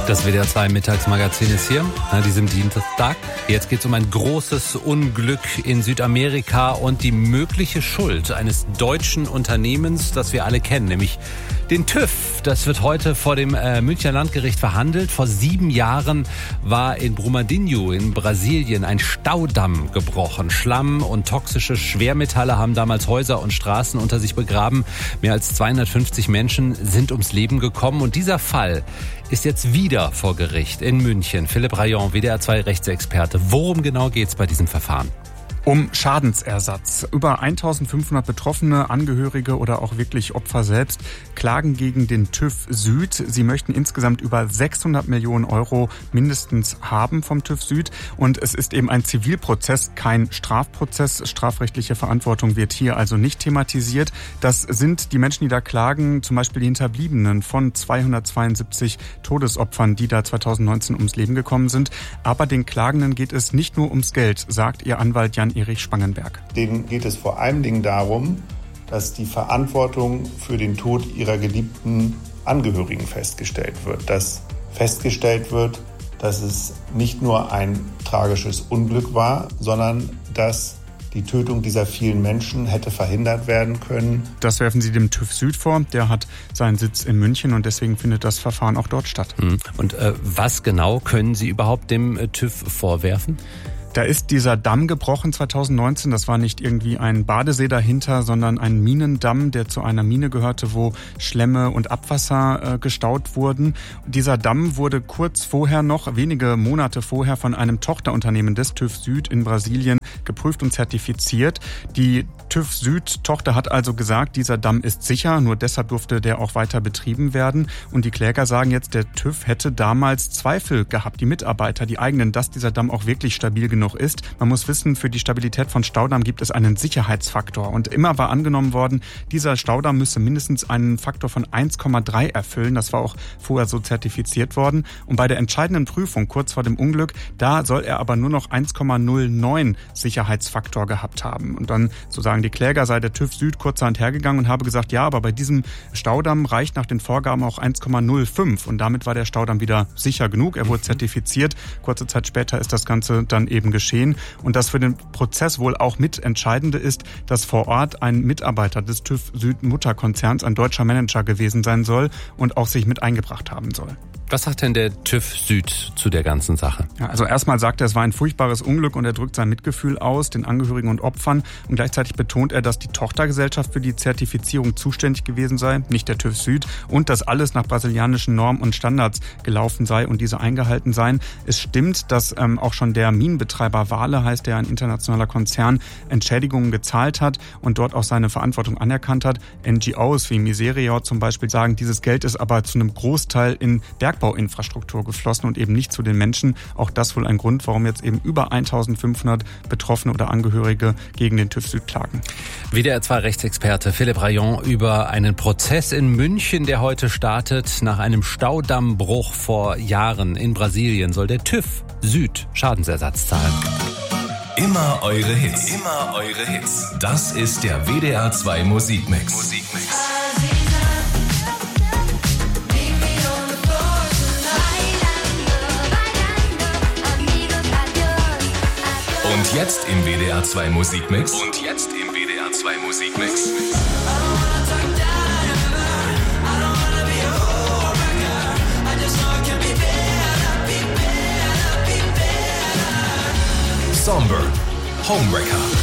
Das WDR 2 Mittagsmagazin ist hier, an diesem Dienstag. Jetzt geht es um ein großes Unglück in Südamerika und die mögliche Schuld eines deutschen Unternehmens, das wir alle kennen, nämlich den TÜV. Das wird heute vor dem Münchner Landgericht verhandelt. Vor 7 Jahren war in Brumadinho in Brasilien ein Staudamm gebrochen. Schlamm und toxische Schwermetalle haben damals Häuser und Straßen unter sich begraben. Mehr als 250 Menschen sind ums Leben gekommen. Und dieser Fall ist jetzt wieder vor Gericht in München. Philipp Rayon, WDR 2 Rechtsexperte. Worum genau geht es bei diesem Verfahren? Um Schadensersatz. Über 1500 Betroffene, Angehörige oder auch wirklich Opfer selbst klagen gegen den TÜV Süd. Sie möchten insgesamt über 600 Millionen Euro mindestens haben vom TÜV Süd. Und es ist eben ein Zivilprozess, kein Strafprozess. Strafrechtliche Verantwortung wird hier also nicht thematisiert. Das sind die Menschen, die da klagen, zum Beispiel die Hinterbliebenen von 272 Todesopfern, die da 2019 ums Leben gekommen sind. Aber den Klagenden geht es nicht nur ums Geld, sagt ihr Anwalt Jan-Erich Spangenberg. Denen geht es vor allen Dingen darum, dass die Verantwortung für den Tod ihrer geliebten Angehörigen festgestellt wird. Dass festgestellt wird, dass es nicht nur ein tragisches Unglück war, sondern dass die Tötung dieser vielen Menschen hätte verhindert werden können. Das werfen sie dem TÜV Süd vor. Der hat seinen Sitz in München und deswegen findet das Verfahren auch dort statt. Und was genau können Sie überhaupt dem TÜV vorwerfen? Da ist dieser Damm gebrochen 2019. Das war nicht irgendwie ein Badesee dahinter, sondern ein Minendamm, der zu einer Mine gehörte, wo Schlemme und Abwasser gestaut wurden. Dieser Damm wurde kurz vorher noch, wenige Monate vorher, von einem Tochterunternehmen des TÜV Süd in Brasilien geprüft und zertifiziert. Die TÜV Süd-Tochter hat also gesagt, dieser Damm ist sicher, nur deshalb durfte der auch weiter betrieben werden. Und die Kläger sagen jetzt, der TÜV hätte damals Zweifel gehabt, die Mitarbeiter, die eigenen, dass dieser Damm auch wirklich stabil genug ist. Man muss wissen, für die Stabilität von Staudamm gibt es einen Sicherheitsfaktor. Und immer war angenommen worden, dieser Staudamm müsse mindestens einen Faktor von 1,3 erfüllen. Das war auch vorher so zertifiziert worden. Und bei der entscheidenden Prüfung, kurz vor dem Unglück, da soll er aber nur noch 1,09 Sicherheitsfaktor gehabt haben. Und dann, so sagen die Kläger, sei der TÜV Süd kurzerhand hergegangen und habe gesagt, ja, aber bei diesem Staudamm reicht nach den Vorgaben auch 1,05. Und damit war der Staudamm wieder sicher genug. Er wurde zertifiziert. Kurze Zeit später ist das Ganze dann eben geschehen. Und das für den Prozess wohl auch mitentscheidende ist, dass vor Ort ein Mitarbeiter des TÜV Süd Mutterkonzerns, ein deutscher Manager gewesen sein soll und auch sich mit eingebracht haben soll. Was sagt denn der TÜV Süd zu der ganzen Sache? Ja, also erstmal sagt er, es war ein furchtbares Unglück und er drückt sein Mitgefühl aus, den Angehörigen und Opfern. Und gleichzeitig betont er, dass die Tochtergesellschaft für die Zertifizierung zuständig gewesen sei, nicht der TÜV Süd, und dass alles nach brasilianischen Normen und Standards gelaufen sei und diese eingehalten seien. Es stimmt, dass auch schon der Minenbetreiber Vale, heißt der, ein internationaler Konzern, Entschädigungen gezahlt hat und dort auch seine Verantwortung anerkannt hat. NGOs wie Miseria zum Beispiel sagen, dieses Geld ist aber zu einem Großteil in Bergbauinfrastruktur geflossen und eben nicht zu den Menschen. Auch das wohl ein Grund, warum jetzt eben über 1500 Betroffene oder Angehörige gegen den TÜV Süd klagen. WDR 2 Rechtsexperte Philipp Rayon über einen Prozess in München, der heute startet. Nach einem Staudammbruch vor Jahren in Brasilien soll der TÜV Süd Schadensersatz zahlen. Immer eure Hits. Immer eure Hits. Das ist der WDR 2 Musikmix. Und jetzt im WDR 2 Musikmix. Somber, Homewrecker.